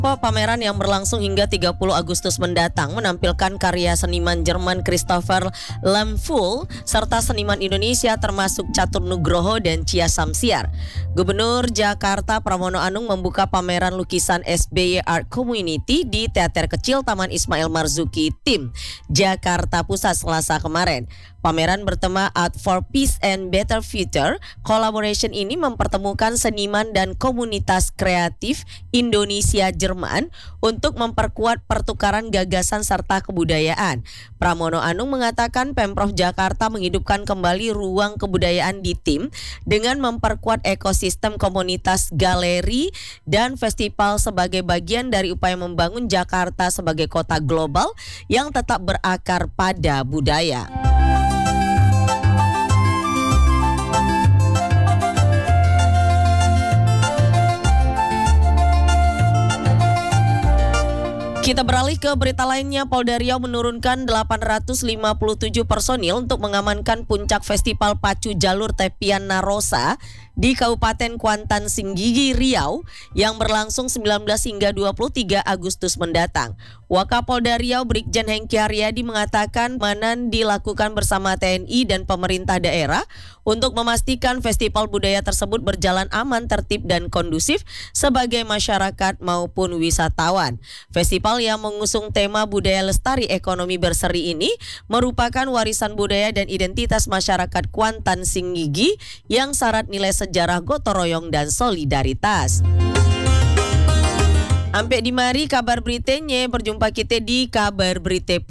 Pameran yang berlangsung hingga 30 Agustus mendatang menampilkan karya seniman Jerman Christopher Lemfuhl serta seniman Indonesia termasuk Catur Nugroho dan Cia Samsiar. Gubernur Jakarta Pramono Anung membuka pameran lukisan SBY Art Community di Teater Kecil Taman Ismail Marzuki Tim, Jakarta Pusat Selasa kemarin. Pameran bertema Art for Peace and Better Future. Collaboration ini mempertemukan seniman dan komunitas kreatif Indonesia Jerman untuk memperkuat pertukaran gagasan serta kebudayaan. Pramono Anung mengatakan Pemprov Jakarta menghidupkan kembali ruang kebudayaan di Tim dengan memperkuat ekosistem komunitas galeri dan festival sebagai bagian dari upaya membangun Jakarta sebagai kota global yang tetap berakar pada budaya. Kita beralih ke berita lainnya. Polda Riau menurunkan 857 personil untuk mengamankan puncak Festival Pacu Jalur Tepian Narosa di Kabupaten Kuantan Singgigi, Riau yang berlangsung 19 hingga 23 Agustus mendatang. Wakapolda Riau Brigjen Hengki Haryadi mengatakan pengamanan dilakukan bersama TNI dan pemerintah daerah untuk memastikan festival budaya tersebut berjalan aman, tertib dan kondusif sebagai masyarakat maupun wisatawan. Festival yang mengusung tema budaya lestari ekonomi berseri ini merupakan warisan budaya dan identitas masyarakat Kuantan Singgigi yang syarat nilai sejarah gotong royong dan solidaritas. Ampe di mari kabar beritanya, berjumpa kita di kabar berita